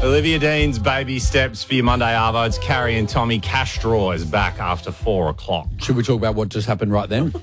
Olivia Dean's Baby Steps for your Monday Arvo. It's Carrie and Tommy. Castro is back after 4 o'clock. Should we talk about what just happened right then?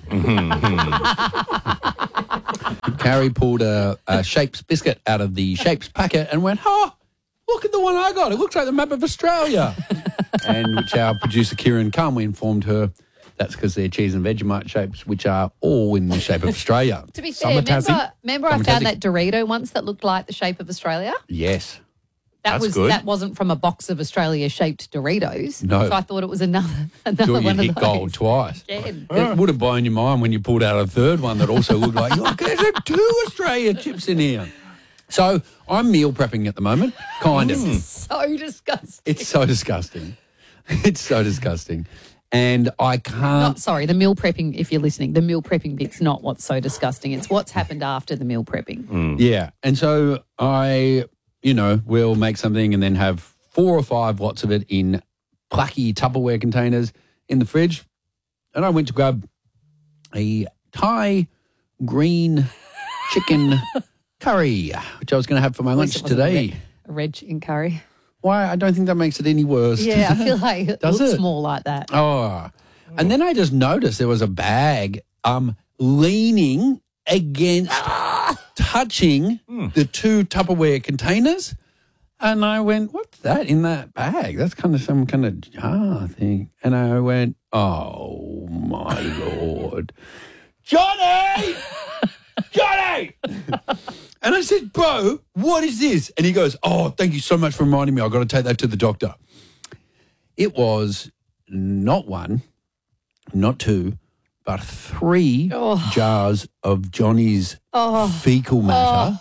Carrie pulled a Shapes biscuit out of the Shapes packet and went, oh, look at the one I got. It looks like the map of Australia. And which our producer Kieran Conway informed her that's because they're cheese and Vegemite shapes, which are all in the shape of Australia. To be fair, remember I found that Dorito once that looked like the shape of Australia? Yes. That's good. That wasn't from a box of Australia-shaped Doritos. No. So I thought it was another Thought one you'd of hit those. gold twice. Again. It would have blown your mind when you pulled out a third one that also looked like, look, there's 2 Australia chips in here. So I'm meal prepping at the moment, kind of. So disgusting. It's so disgusting. It's so disgusting. And I can't... The meal prepping, if you're listening, the meal prepping bit's not what's so disgusting. It's what's happened after the meal prepping. Yeah. And so I, will make something and then have 4 or 5 lots of it in plucky Tupperware containers in the fridge. And I went to grab a Thai green chicken curry, which I was going to have for my lunch today. A red chicken curry. Why? I don't think that makes it any worse. Yeah, I feel like it Does looks it? more like that. Oh. And then I just noticed there was a bag leaning against, touching the 2 Tupperware containers. And I went, what's that in that bag? That's kind of some kind of jar thing. And I went, oh, my Lord. Johnny! Johnny! And I said, bro, what is this? And he goes, oh, thank you so much for reminding me. I've got to take that to the doctor. It was not 1, not 2, but 3 jars of Johnny's fecal matter.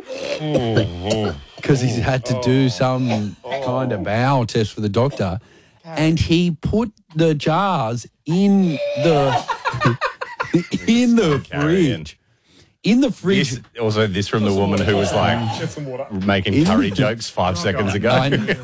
Because he's had to do some kind of bowel test for the doctor. And he put the jars in the fridge. In the fridge. This from the woman who was like making curry jokes 5 seconds ago. I know.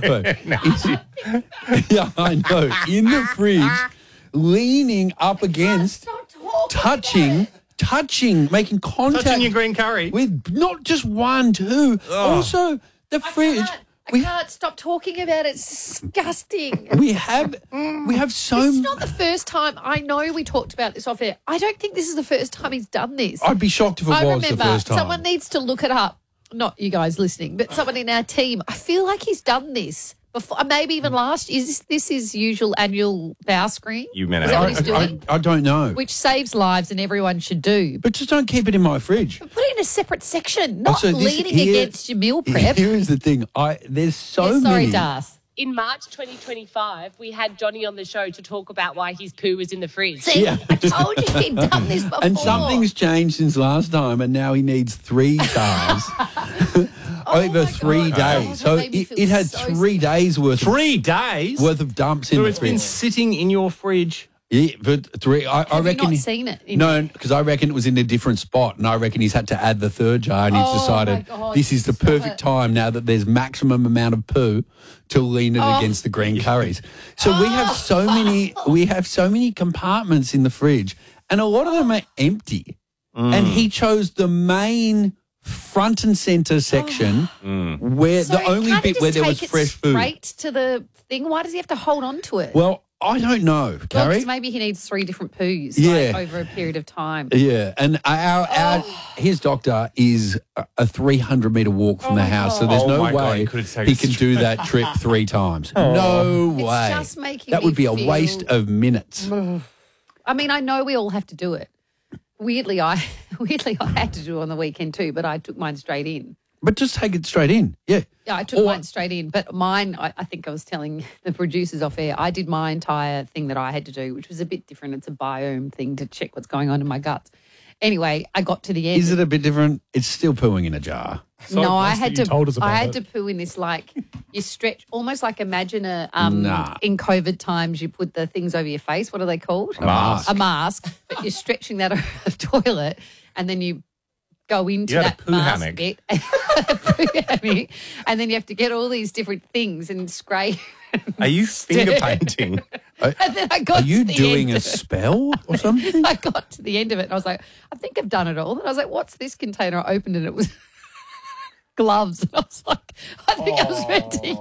Yeah, I know. In the fridge, leaning up against, touching, making contact. Touching your green curry. With not just 1, 2. Also, the fridge. I can't stop talking about it. It's disgusting. We have so. This is not the first time. I know we talked about this off air. I don't think this is the first time he's done this. I'd be shocked if it was the first time. Someone needs to look it up. Not you guys listening, but someone in our team. I feel like he's done this before, maybe even last. Is this his usual annual bowel screen? You meant is that what he's doing? I don't know. Which saves lives and everyone should do. But just don't keep it in my fridge. But put it in a separate section, not Also, leaning against your meal prep. Here is the thing. There's so many. Sorry, Das. In March 2025, we had Johnny on the show to talk about why his poo was in the fridge. See, I told you he'd done this before. And something's changed since last time, and now he needs 3 jars over 3 days. So it had 3 days worth. 3 days worth of dumps in So the it's fridge. been sitting in your fridge. Yeah, but 3. I Have reckon. you not seen it? No, because I reckon it was in a different spot, and I reckon he's had to add the 3rd jar, and he's decided my God, this is the stop perfect it. time now that there's maximum amount of poo to lean it against the green curries. So we have so many compartments in the fridge, and a lot of them are empty. And he chose the main front and centre section where So the only can't he bit where just there was take it fresh food. straight to the thing. Why does he have to hold on to it? Well, I don't know, Well, Carrie. 'cause maybe he needs 3 different poos Yeah. over a period of time. Yeah, and his doctor is a 300-metre walk from the house, so there's no my God, way he could have taken he can do that trip 3 times. No It's way. just making That me would be a feel- waste of minutes. I mean, I know we all have to do it. Weirdly, I had to do it on the weekend too, but I took mine straight in. But just take it straight in. Yeah. Yeah, I took mine straight in. But mine, I think I was telling the producers off air, I did my entire thing that I had to do, which was a bit different. It's a biome thing to check what's going on in my guts. Anyway, I got to the end. Is it a bit different? It's still pooing in a jar. No, I had to. told us about I had it. to poo in this you stretch almost like imagine a Nah. in COVID times you put the things over your face. What are they called? A mask. A mask. But you're stretching that over the toilet, and then you go into You had a that poo mask hammock. bit, poo hammock, and then you have to get all these different things and scrape. Are you finger painting? And then I got Are you to the doing end a of it. spell or something? I got to the end of it and I was like, I think I've done it all. And I was like, what's this container? I opened it and it was gloves. And I was like, I think I was meant to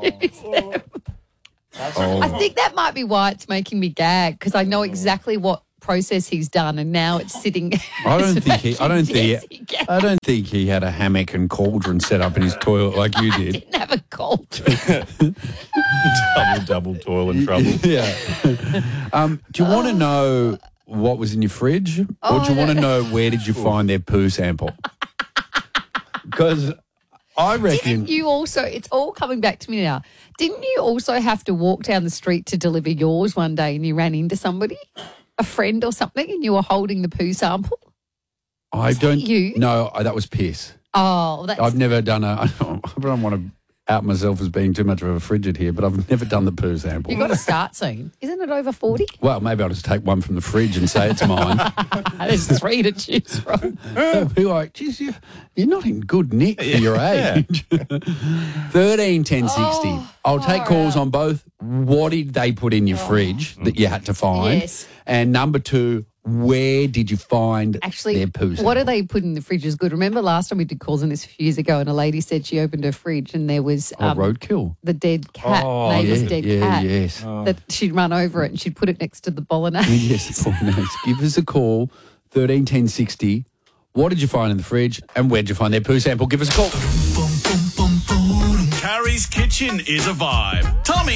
think that might be why it's making me gag, because I know exactly what process he's done, and now it's sitting. I don't think he had a hammock and cauldron set up in his toilet like you did. Didn't have a cauldron. double toil and trouble. Yeah. Do you want to know what was in your fridge, or do you want to know where did you find their poo sample? Because I reckon Didn't you also? It's all coming back to me now. Didn't you also have to walk down the street to deliver yours one day, and you ran into somebody? A friend or something, and you were holding the poo sample? I don't. you? No, that was piss. Oh, that's... I've never done I don't want to out myself as being too much of a frigid here, but I've never done the poo sample. You've got to start soon. Isn't it over 40? Well, maybe I'll just take one from the fridge and say it's mine. There's 3 to choose from. They'll be like, geez, you're not in good nick for your age. 13 10 60. I'll take calls on both. What did they put in your fridge that you had to find? Yes. And number 2, where did you find Actually, their poo sample? what do they put in the fridge is good. Remember last time we did calls on this a few years ago, and a lady said she opened her fridge and there was roadkill. the dead cat, neighbour's dead cat. Yes. That she'd run over it and she'd put it next to the bolognese. Yes, nice. Give us a call, 13 10 60. What did you find in the fridge and where did you find their poo sample? Give us a call. Carrie's Kitchen is a vibe. Tommy